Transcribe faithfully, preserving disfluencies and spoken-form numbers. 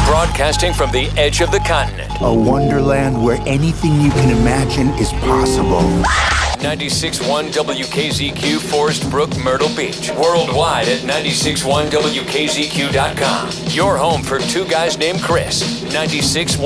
Broadcasting from the edge of the continent. A wonderland where anything you can imagine is possible. ninety-six point one W K Z Q, Forest Brook, Myrtle Beach. Worldwide at ninety-six point one W K Z Q dot com. Your home for two guys named Chris. ninety-six point one